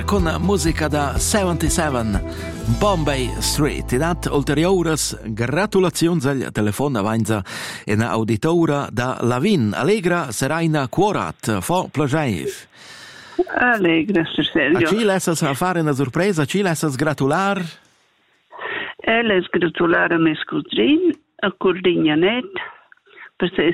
Con musica da 77 Bombay Street. Ed ulteriores gratulazioni al telefono avanza in auditora da Lavin. Allegra Seraina Quorat. Fo plagiaif. Allegra, Sir Sergio. A ci lessas a fare una sorpresa? A ci lessas gratular? Les gratular a mes cudrin, a Cordignanet, per